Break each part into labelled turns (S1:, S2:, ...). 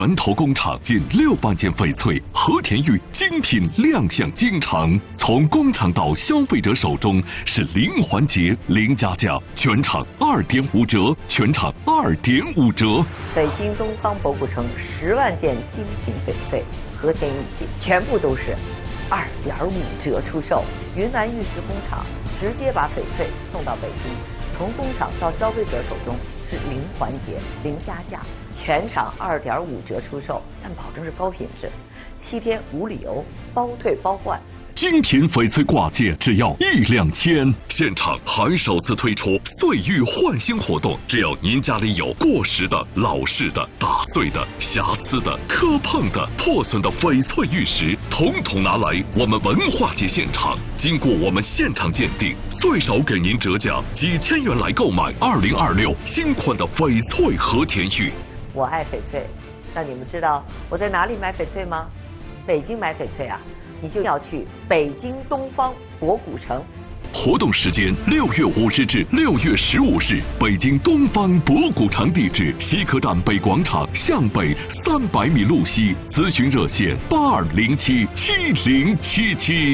S1: 门头工厂近6万件翡翠和田玉精品亮相京城，从工厂到消费者手中是零环节零加价，全场2.5折，全场2.5折。
S2: 北京东方博古城10万件精品翡翠和田玉器，全部都是2.5折出售。云南玉石工厂直接把翡翠送到北京，从工厂到消费者手中是零环节零加价，全场2.5折出售，但保证是高品质，7天无理由，包退包换。
S1: 精品翡翠挂件只要1两千，现场还首次推出岁玉换新活动，只要您家里有过时的、老式的、打碎的、瑕疵的、磕碰的、破损的翡翠玉石，统统拿来我们文化节现场，经过我们现场鉴定，最少给您折价几千元来购买2026新款的翡翠和田玉。
S2: 我爱翡翠，那你们知道我在哪里买翡翠吗？北京买翡翠啊，你就要去北京东方博古城。
S1: 活动时间6月5日至6月15日，北京东方博古城，地址西客站北广场向北300米路西，咨询热线82077077。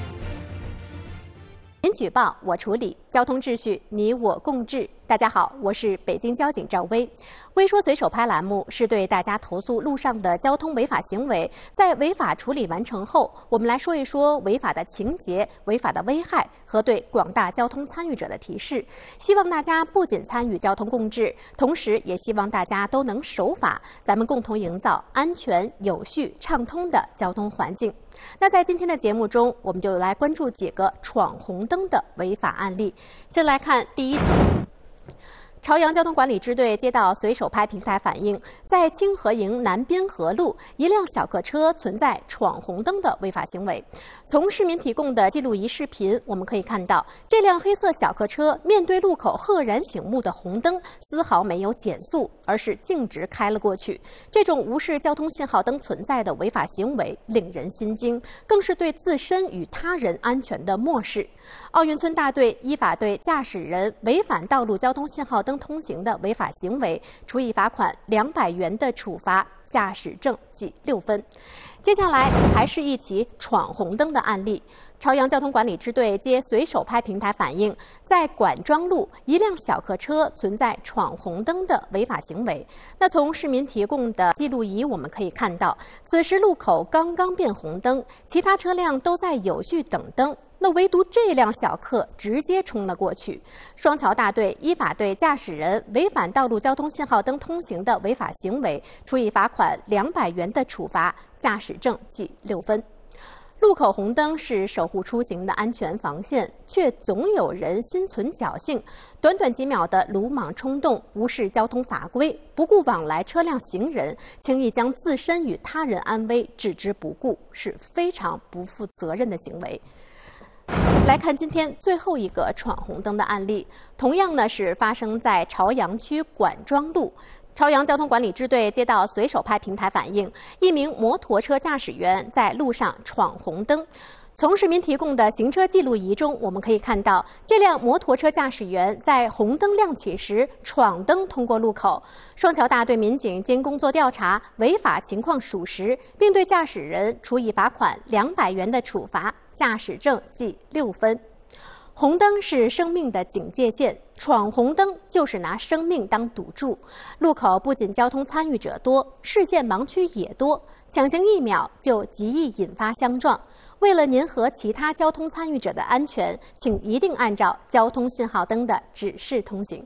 S3: 您举报我处理，交通秩序你我共治。大家好，我是北京交警赵薇。微说随手拍栏目是对大家投诉路上的交通违法行为，在违法处理完成后，我们来说一说违法的情节、违法的危害和对广大交通参与者的提示。希望大家不仅参与交通共治，同时也希望大家都能守法，咱们共同营造安全、有序、畅通的交通环境。那在今天的节目中，我们就来关注几个闯红灯的违法案例。先来看第一起。朝阳交通管理支队接到随手拍平台反映，在清河营南滨河路，一辆小客车存在闯红灯的违法行为。从市民提供的记录仪视频，我们可以看到，这辆黑色小客车面对路口赫然醒目的红灯，丝毫没有减速，而是径直开了过去。这种无视交通信号灯存在的违法行为令人心惊，更是对自身与他人安全的漠视。奥运村大队依法对驾驶人违反道路交通信号灯通行的违法行为处以罚款200元的处罚，驾驶证记6分。接下来还是一起闯红灯的案例。朝阳交通管理支队接随手拍平台反映，在管庄路，一辆小客车存在闯红灯的违法行为。那从市民提供的记录仪我们可以看到，此时路口刚刚变红灯，其他车辆都在有序等灯，那唯独这辆小客直接冲了过去。双桥大队依法对驾驶人违反道路交通信号灯通行的违法行为处以罚款200元的处罚，驾驶证记6分。路口红灯是守护出行的安全防线，却总有人心存侥幸，短短几秒的鲁莽冲动，无视交通法规，不顾往来车辆行人，轻易将自身与他人安危置之不顾，是非常不负责任的行为。来看今天最后一个闯红灯的案例，同样呢是发生在朝阳区管庄路。朝阳交通管理支队接到随手拍平台反映，一名摩托车驾驶员在路上闯红灯。从市民提供的行车记录仪中，我们可以看到，这辆摩托车驾驶员在红灯亮起时闯灯通过路口。双桥大队民警经工作调查，违法情况属实，并对驾驶人处以罚款200元的处罚，驾驶证记6分。红灯是生命的警戒线，闯红灯就是拿生命当赌注。路口不仅交通参与者多，视线盲区也多，抢行1秒就极易引发相撞。为了您和其他交通参与者的安全，请一定按照交通信号灯的指示通行。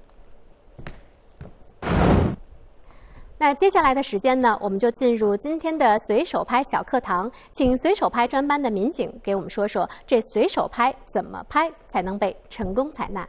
S3: 那接下来的时间呢，我们就进入今天的随手拍小课堂，请随手拍专班的民警给我们说说，这随手拍怎么拍才能被成功采纳。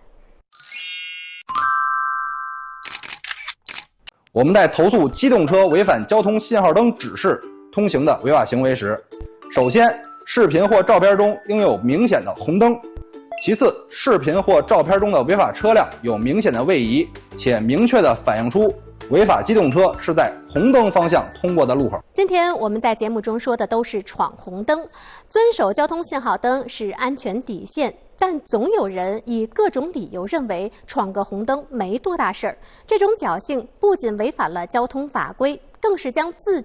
S4: 我们在投诉机动车违反交通信号灯指示通行的违法行为时，首先视频或照片中应有明显的红灯，其次视频或照片中的违法车辆有明显的位移，且明确地反映出违法机动车是在红灯方向通过的路口。
S3: 今天我们在节目中说的都是闯红灯，遵守交通信号灯是安全底线， 但总有人以各种理由认为闯个红灯没多大事儿。这种侥幸不仅违反了交通法规，更是将自